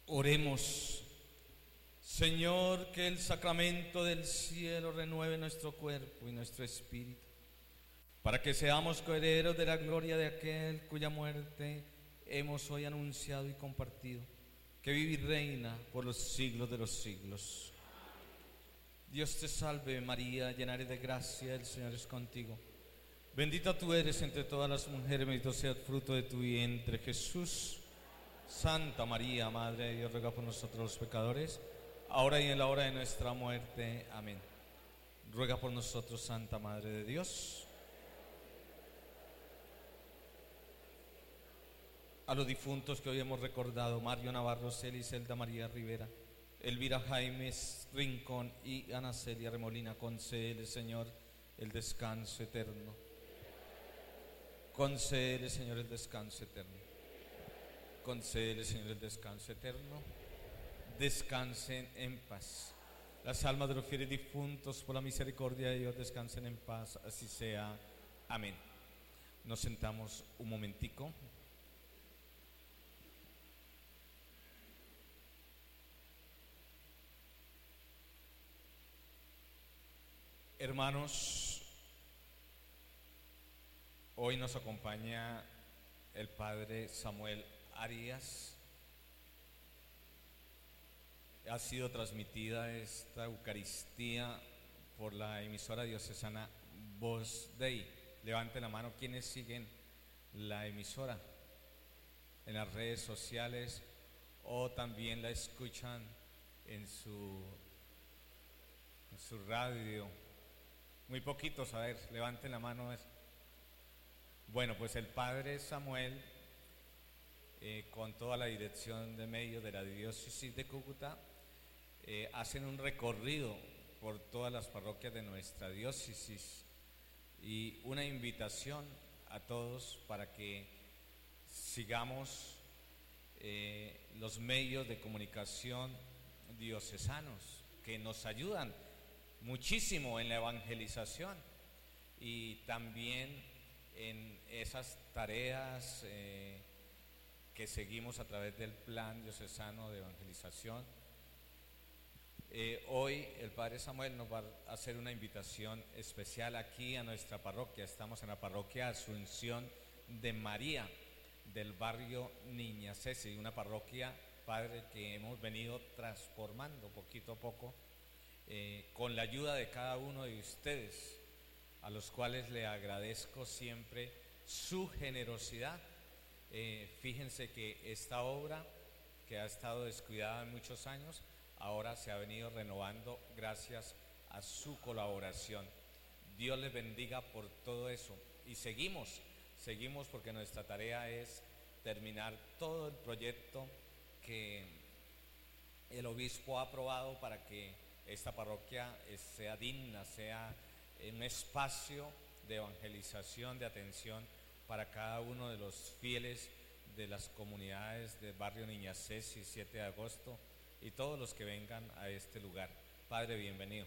Oremos. Señor, que el sacramento del cielo renueve nuestro cuerpo y nuestro espíritu, para que seamos coherederos de la gloria de aquel cuya muerte hemos hoy anunciado y compartido, que vive y reina por los siglos de los siglos. Dios te salve María, llena eres de gracia, el Señor es contigo. Bendita tú eres entre todas las mujeres, bendito sea el fruto de tu vientre, Jesús. Santa María, Madre de Dios, ruega por nosotros los pecadores, ahora y en la hora de nuestra muerte. Amén. Ruega por nosotros, Santa Madre de Dios. A los difuntos que hoy hemos recordado: Mario Navarro, Celis, Zelda María Rivera, Elvira Jaimes Rincón y Ana Celia Remolina, concédele, Señor, el descanso eterno. Concédele, Señor, el descanso eterno. Concédele, Señor, el descanso eterno. Descansen en paz. Las almas de los fieles difuntos, por la misericordia de Dios, descansen en paz, así sea. Amén. Nos sentamos un momentico. Hermanos, hoy nos acompaña el Padre Samuel Arias. Ha sido transmitida esta Eucaristía por la emisora diocesana Voz Dei. Levanten la mano quienes siguen la emisora en las redes sociales o también la escuchan en su radio. Muy poquitos, a ver, levanten la mano. Bueno, pues el Padre Samuel, con toda la dirección de medios de la diócesis de Cúcuta, hacen un recorrido por todas las parroquias de nuestra diócesis y una invitación a todos para que sigamos los medios de comunicación diocesanos que nos ayudan muchísimo en la evangelización y también en esas tareas que seguimos a través del plan diocesano de evangelización. Hoy el Padre Samuel nos va a hacer una invitación especial aquí a nuestra parroquia. Estamos en la parroquia Asunción de María del barrio Niña Ceci, una parroquia, Padre, que hemos venido transformando poquito a poco con la ayuda de cada uno de ustedes, a los cuales le agradezco siempre su generosidad. Fíjense que esta obra, que ha estado descuidada en muchos años, ahora se ha venido renovando gracias a su colaboración. Dios les bendiga por todo eso. Y seguimos porque nuestra tarea es terminar todo el proyecto que el obispo ha aprobado para que esta parroquia sea digna, sea un espacio de evangelización, de atención para cada uno de los fieles de las comunidades del barrio Niña Ceci, 7 de agosto y todos los que vengan a este lugar. Padre, bienvenido.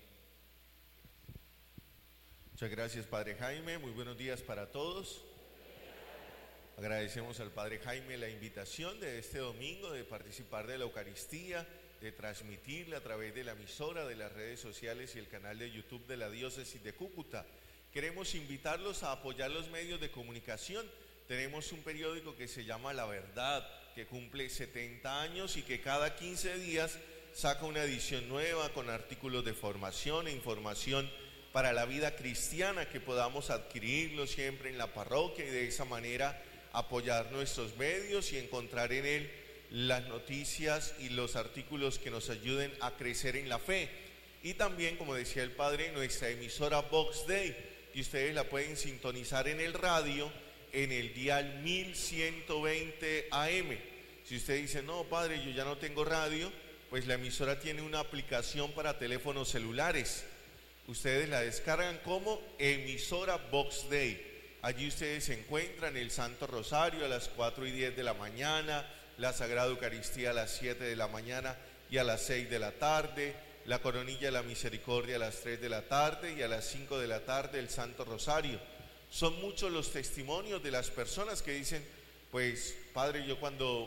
Muchas gracias, Padre Jaime. Muy buenos días para todos. Agradecemos al Padre Jaime la invitación de este domingo de participar de la Eucaristía, de transmitirla a través de la emisora, de las redes sociales y el canal de YouTube de la Diócesis de Cúcuta. Queremos invitarlos a apoyar los medios de comunicación. Tenemos un periódico que se llama La Verdad, que cumple 70 años y que cada 15 días saca una edición nueva con artículos de formación e información para la vida cristiana, que podamos adquirirlo siempre en la parroquia y de esa manera apoyar nuestros medios y encontrar en él las noticias y los artículos que nos ayuden a crecer en la fe. Y también, como decía el Padre, nuestra emisora Vox Dei, que ustedes la pueden sintonizar en el radio en el dial 1120 AM. Si usted dice, no, Padre, yo ya no tengo radio, pues la emisora tiene una aplicación para teléfonos celulares. Ustedes la descargan como emisora Vox Dei. Allí ustedes encuentran el Santo Rosario a las 4:10 de la mañana, la Sagrada Eucaristía a las 7 de la mañana y a las 6 de la tarde, la Coronilla de la Misericordia a las 3 de la tarde y a las 5 de la tarde el Santo Rosario. Son muchos los testimonios de las personas que dicen, pues Padre, yo cuando